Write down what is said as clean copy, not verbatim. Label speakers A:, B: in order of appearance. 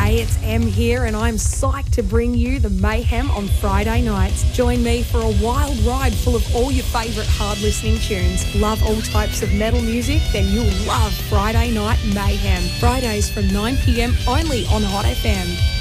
A: Hey, it's Em here, and I'm psyched to bring you the mayhem on Friday nights. Join me for a wild ride full of all your favourite hard listening tunes. Love all types of metal music? Then you'll love Friday Night Mayhem. Fridays from 9 p.m. only on Hot FM.